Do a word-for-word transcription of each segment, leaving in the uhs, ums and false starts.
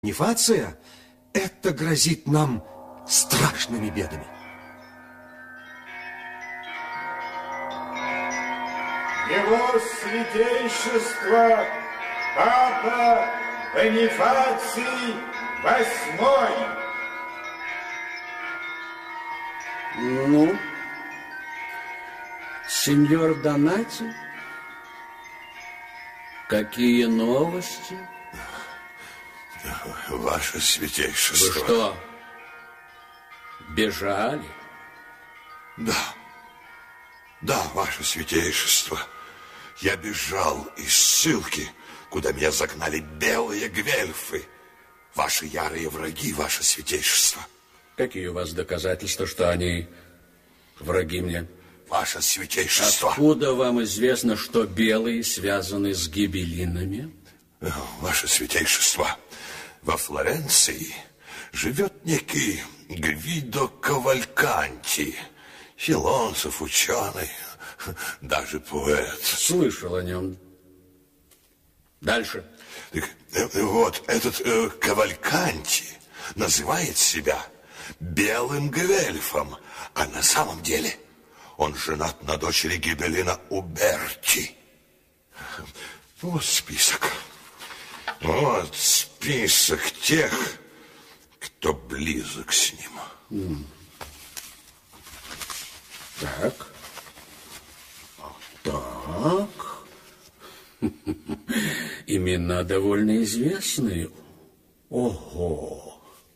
Бонифация, это грозит нам страшными бедами. Его святейшество Папа Бонифаций восьмой. Ну, сеньор Донати, какие новости? Ваше святейшество. Вы что, бежали? Да, да, ваше святейшество. Я бежал из ссылки, куда меня загнали белые гвельфы. Ваши ярые враги, ваше святейшество. Какие у вас доказательства, что они враги мне? Ваше святейшество. Откуда вам известно, что белые связаны с гибелинами? Ваше святейшество, во Флоренции живет некий Гвидо Кавальканти, философ, ученый, даже поэт. Слышал о нем. Дальше. Так, вот этот э, Кавальканти называет себя белым гвельфом, а на самом деле он женат на дочери гибелина Уберти. Вот список. Вот список тех, кто близок с ним. Mm. Так. Так. Имена довольно известные. Ого.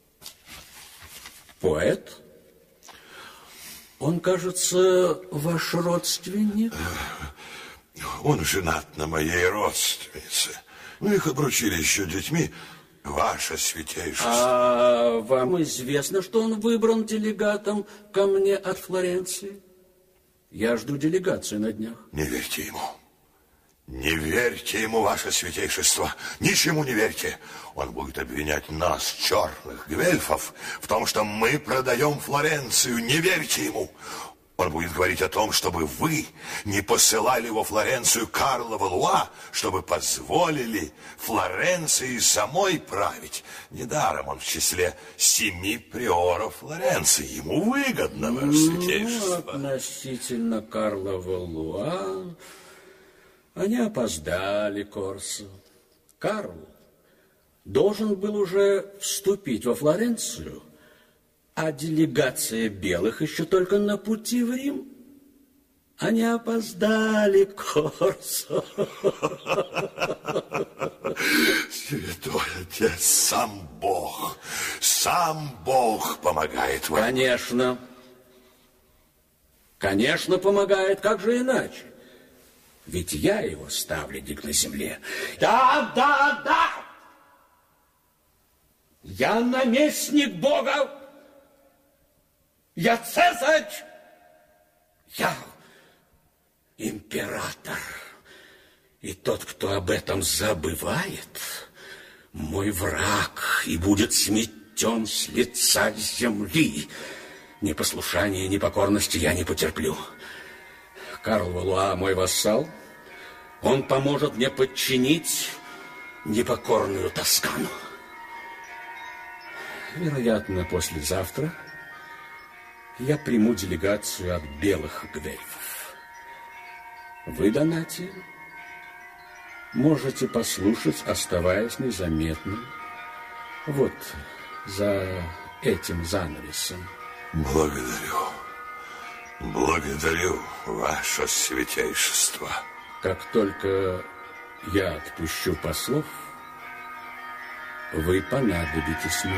Поэт? Он, кажется, ваш родственник? Он женат на моей родственнице. Мы их обручили еще детьми, ваше святейшество. А вам известно, что он выбран делегатом ко мне от Флоренции? Я жду делегацию на днях. Не верьте ему. Не верьте ему, ваше святейшество. Ничему не верьте. Он будет обвинять нас, черных гвельфов, в том, что мы продаем Флоренцию. Не верьте ему. Он будет говорить о том, чтобы вы не посылали во Флоренцию Карла Валуа, чтобы позволили Флоренции самой править. Недаром он в числе семи приоров Флоренции. Ему выгодно, ваше святейшество. Ну, относительно Карла Валуа, они опоздали, Корсо. Карл должен был уже вступить во Флоренцию, а делегация белых еще только на пути в Рим. Они опоздали, Корсо. Святой Отец, сам Бог, сам Бог помогает вам. Конечно. Конечно, помогает. Как же иначе? Ведь я его ставленник на земле. Да, да, да! Я наместник Бога! Я Цезарь! Я император! И тот, кто об этом забывает, мой враг, и будет сметен с лица земли. Непослушания, непокорности я не потерплю. Карл Валуа мой вассал. Он поможет мне подчинить непокорную Тоскану. Вероятно, послезавтра я приму делегацию от белых гвельфов. Вы, Донати, можете послушать, оставаясь незаметным, вот за этим занавесом. Благодарю. Благодарю, ваше святейшество. Как только я отпущу послов, вы понадобитесь мне.